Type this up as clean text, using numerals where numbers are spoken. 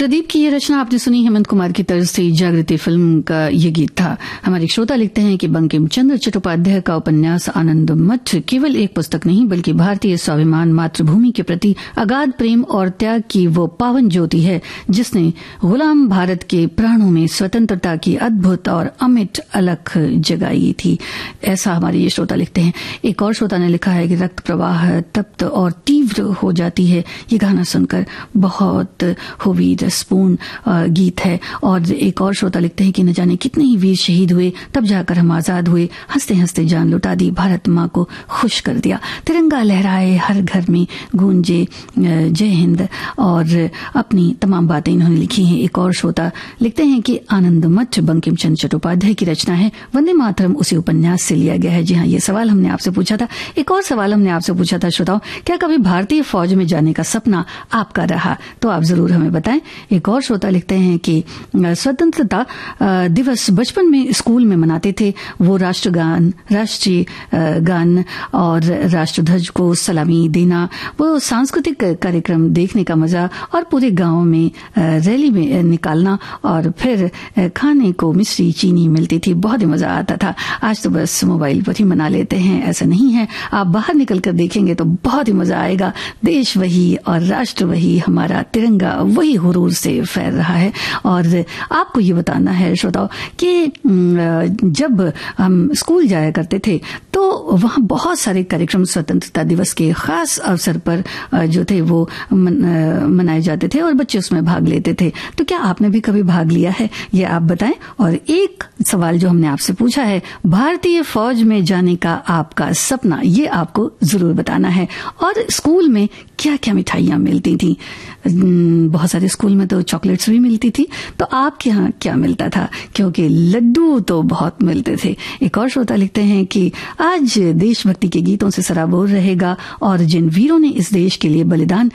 प्रदीप की ये रचना आपने सुनी हेमंत कुमार की तर्ज से जागृति फिल्म का ये गीत था। हमारे श्रोता लिखते हैं कि बंकिम चंद्र चट्टोपाध्याय का उपन्यास आनंद मठ केवल एक पुस्तक नहीं बल्कि भारतीय स्वाभिमान, मातृभूमि के प्रति अगाध प्रेम और त्याग की वो पावन ज्योति है जिसने गुलाम भारत के प्राणों में स्वतंत्रता की अद्भुत और अमिट अलख जगाई थी। ऐसा हमारे ये श्रोता लिखते हैं। एक और श्रोता ने लिखा है कि रक्त प्रवाह तप्त और तीव्र हो जाती है। ये गाना सुनकर बहुत हुई रसपूर्ण गीत है। और एक और श्रोता लिखते हैं कि न जाने कितने ही वीर शहीद हुए, तब जाकर हम आजाद हुए, हंसते हंसते जान लुटा दी, भारत माँ को खुश कर दिया, तिरंगा लहराए हर घर में, गूंजे जय हिंद। और अपनी तमाम बातें इन्होंने लिखी हैं। एक और श्रोता लिखते हैं कि आनंद मठ बंकिम चंद्र चट्टोपाध्याय की रचना है, वंदे मातरम उसी उपन्यास से लिया गया है। जी हाँ, ये सवाल हमने आपसे पूछा था। एक और सवाल हमने आपसे पूछा था श्रोताओं, क्या कभी भारतीय फौज में जाने का सपना आपका रहा? तो आप जरूर हमें बताएं। एक और श्रोता लिखते हैं कि स्वतंत्रता दिवस बचपन में स्कूल में मनाते थे, वो राष्ट्रगान, राष्ट्रीय गान और राष्ट्रध्वज को सलामी देना, वो सांस्कृतिक कार्यक्रम देखने का मजा और पूरे गांव में रैली में निकालना और फिर खाने को मिश्री चीनी मिलती थी, बहुत ही मजा आता था। आज तो बस मोबाइल पर ही मना लेते हैं। ऐसा नहीं है, आप बाहर निकल कर देखेंगे तो बहुत ही मजा आएगा। देश वही और राष्ट्र वही, हमारा तिरंगा वही हुरूर से फैल रहा है। और आपको ये बताना है श्रोताओं कि जब हम स्कूल जाया करते थे तो वहाँ बहुत सारे कार्यक्रम स्वतंत्रता दिवस के खास अवसर पर जो थे वो मनाए जाते थे और बच्चे उसमें भाग लेते थे। तो क्या आपने भी कभी भाग लिया है, ये आप बताएं। और एक सवाल जो हमने आपसे पूछा है, भारतीय फौज में जाने का आपका सपना, ये आपको जरूर बताना है। और स्कूल में क्या क्या मिठाइयाँ मिलती थी? बहुत सारे स्कूल में तो चॉकलेट्स भी मिलती थी, तो आपके यहाँ क्या मिलता था? क्योंकि लड्डू तो बहुत मिलते थे। एक और श्रोता लिखते हैं कि आज देशभक्ति के गीतों से सराबोर रहेगा और जिन वीरों ने इस देश के लिए बलिदान